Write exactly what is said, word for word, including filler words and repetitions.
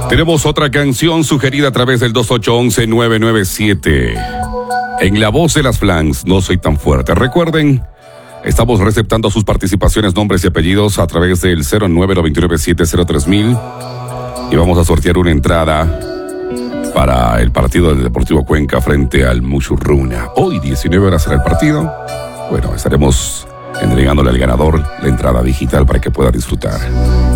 Tenemos otra canción sugerida a través del dos ocho uno uno nueve nueve siete. En la voz de las Flans, No Soy Tan Fuerte. Recuerden, estamos receptando sus participaciones, nombres y apellidos a través del cero nueve nueve nueve siete cero tres mil. Y vamos a sortear una entrada para el partido del Deportivo Cuenca frente al Mushurruna. Hoy, diecinueve horas, será el partido. Bueno, estaremos entregándole al ganador la entrada digital para que pueda disfrutar.